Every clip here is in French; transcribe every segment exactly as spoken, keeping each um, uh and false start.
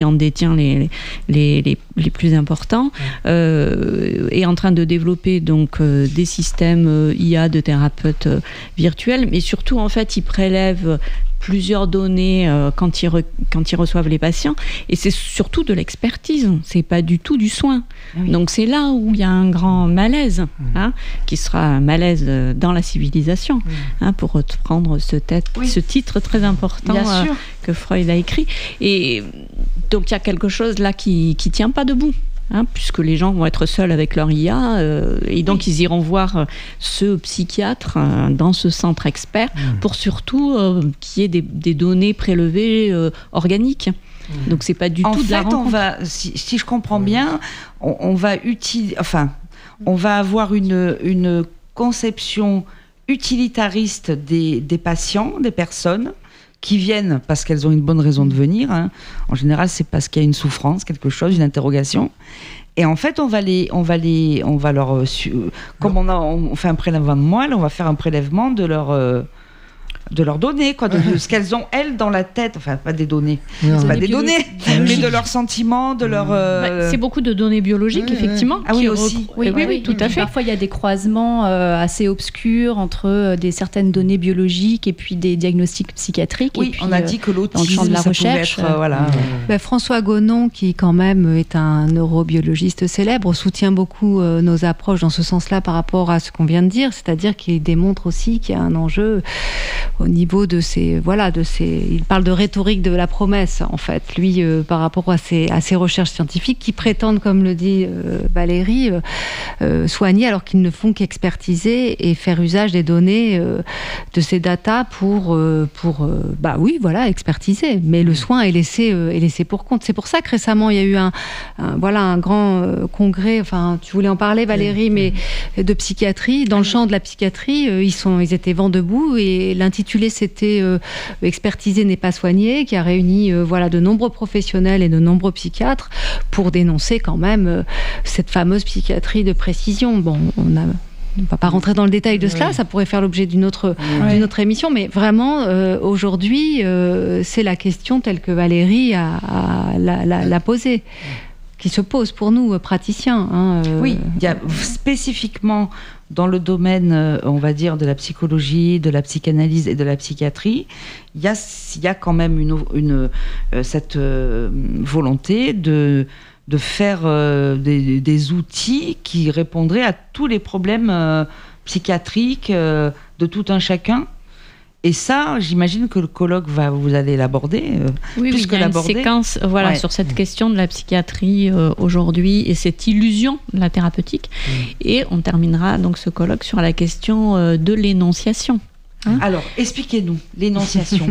en détient les, les, les, les plus importants, euh, est en train de développer donc, euh, des systèmes euh, I A de thérapeutes euh, virtuels, mais surtout, en fait, ils prélèvent plusieurs données euh, quand, ils re- quand ils reçoivent les patients, et c'est surtout de l'expertise, c'est pas du tout du soin. Oui. Donc c'est là où il y a un grand malaise, mmh. hein, qui sera un malaise dans la civilisation, mmh. hein, pour reprendre ce, tête, oui. ce titre très important euh, que Freud a écrit. Et donc il y a quelque chose là qui qui tient pas debout. Hein, puisque les gens vont être seuls avec leur I A, euh, et donc oui. ils iront voir euh, ce psychiatre euh, dans ce centre expert mmh. pour surtout euh, qu'il y ait des, des données prélevées euh, organiques. Mmh. Donc c'est pas du en tout fait, de la rencontre. On va, si, si je comprends bien, on, on va utiliser, enfin, on va avoir une, une conception utilitariste des, des patients, des personnes, qui viennent parce qu'elles ont une bonne raison de venir. Hein. En général, c'est parce qu'il y a une souffrance, quelque chose, une interrogation. Et en fait, on va les, on va les, on va leur, euh, comme on a, on fait un prélèvement de moelle, on va faire un prélèvement de leur, euh, de leurs données, quoi, de, de ce qu'elles ont elles dans la tête. Enfin, pas des données, non. c'est pas des données, mais de leurs sentiments, de leurs. Euh... Bah, c'est beaucoup de données biologiques, oui, effectivement. Ah oui, aussi. Rec... Oui, oui, oui, oui, tout à fait. Parfois, il y a des croisements euh, assez obscurs entre euh, des certaines données biologiques et puis des diagnostics psychiatriques. Oui, et puis, on a dit que l'autisme, dans le champ de la ça recherche, pouvait être, euh, voilà. Mmh. Bah, François Gonon, qui quand même est un neurobiologiste célèbre, soutient beaucoup euh, nos approches dans ce sens-là par rapport à ce qu'on vient de dire, c'est-à-dire qu'il démontre aussi qu'il y a un enjeu au niveau de ces, voilà, de ces, il parle de rhétorique de la promesse, en fait, lui, euh, par rapport à ses, à ses recherches scientifiques qui prétendent, comme le dit euh, Valérie, euh, euh, soigner alors qu'ils ne font qu'expertiser et faire usage des données euh, de ces datas pour, euh, pour euh, bah oui, voilà, expertiser. Mais le soin est laissé, euh, est laissé pour compte. C'est pour ça que récemment, il y a eu un, un voilà, un grand euh, congrès, enfin, tu voulais en parler, Valérie, mais de psychiatrie. Dans le champ de la psychiatrie, euh, ils, sont, ils étaient vent debout et l'intitulé, c'était euh, « Expertiser n'est pas soigner », qui a réuni euh, voilà, de nombreux professionnels et de nombreux psychiatres pour dénoncer quand même euh, cette fameuse psychiatrie de précision. Bon, on a... On ne va pas rentrer dans le détail de cela, oui. ça pourrait faire l'objet d'une autre, oui. d'une autre émission, mais vraiment, euh, aujourd'hui, euh, c'est la question telle que Valérie a, a, l'a, l'a, l'a posée, qui se pose pour nous, praticiens. Hein, euh... Oui, il y a spécifiquement dans le domaine, on va dire, de la psychologie, de la psychanalyse et de la psychiatrie, il y a, il y a quand même une, une, euh, cette euh, volonté de... de faire euh, des, des outils qui répondraient à tous les problèmes euh, psychiatriques euh, de tout un chacun. Et ça, j'imagine que le colloque va, vous allez l'aborder. Euh, oui, plus oui, que il y a l'aborder. une séquence voilà, ouais. sur cette question de la psychiatrie euh, aujourd'hui et cette illusion de la thérapeutique. Mmh. Et on terminera donc ce colloque sur la question euh, de l'énonciation. Hein Alors, expliquez-nous l'énonciation.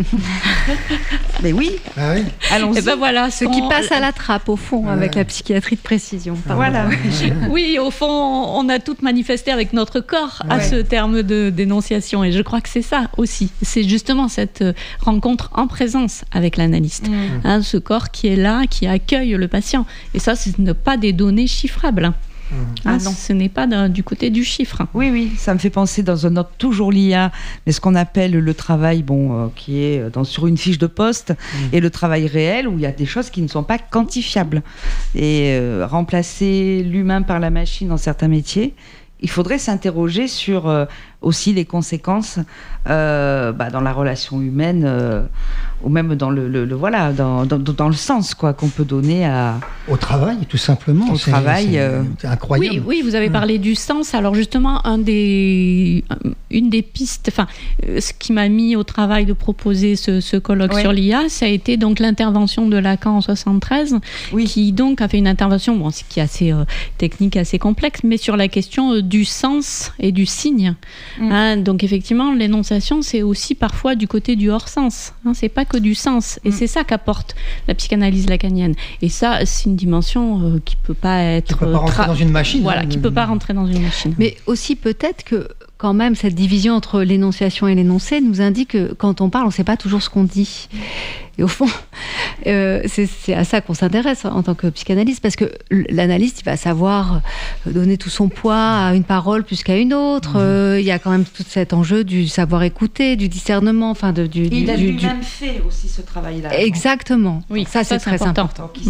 Mais oui, ah oui. allons-y. Et ben voilà, ce qui passe à la trappe au fond ouais. avec la psychiatrie de précision. Pardon. Voilà. Oui, au fond, on a toutes manifesté avec notre corps ouais. à ce terme de d'énonciation, et je crois que c'est ça aussi. C'est justement cette rencontre en présence avec l'analyste, mmh. hein, ce corps qui est là, qui accueille le patient. Et ça, ce n'est pas des données chiffrables. Ah, ah non, ce n'est pas d'un, du côté du chiffre. Oui, oui, ça me fait penser dans un autre, toujours l'I A, mais ce qu'on appelle le travail, bon, euh, qui est dans, sur une fiche de poste, mmh. et le travail réel, où il y a des choses qui ne sont pas quantifiables. Et euh, remplacer l'humain par la machine dans certains métiers, il faudrait s'interroger sur euh, aussi les conséquences euh, bah, dans la relation humaine, euh, ou même dans le, le, le voilà, dans, dans, dans le sens quoi qu'on peut donner à au travail, tout simplement. Au c'est, travail, c'est, euh... c'est incroyable. Oui, oui, vous avez parlé mmh. du sens. Alors justement, un des, une des pistes, enfin, ce qui m'a mis au travail de proposer ce, ce colloque ouais. sur l'I A, ça a été donc l'intervention de Lacan en soixante-treize, oui. qui donc a fait une intervention, bon, qui est assez euh, technique, assez complexe, mais sur la question euh, du sens et du signe. Mmh. Hein, donc effectivement, l'énonciation, c'est aussi parfois du côté du hors-sens. Hein, c'est pas que du sens. Et mmh. c'est ça qu'apporte la psychanalyse lacanienne. Et ça, c'est une dimension euh, qui peut pas être... Qui peut pas rentrer tra- dans une machine. Voilà, hein, qui peut pas rentrer dans une machine. Mais aussi peut-être que quand même, cette division entre l'énonciation et l'énoncé nous indique que quand on parle, on ne sait pas toujours ce qu'on dit. Et au fond, euh, c'est, c'est à ça qu'on s'intéresse en tant que psychanalyste, parce que l'analyste, il va savoir donner tout son poids à une parole plus qu'à une autre. Mmh. Euh, il y a quand même tout cet enjeu du savoir écouter, du discernement. Enfin, de, du, il du, a du, lui-même du... fait aussi ce travail-là. Exactement. Oui, ça, ça c'est, c'est très important. important.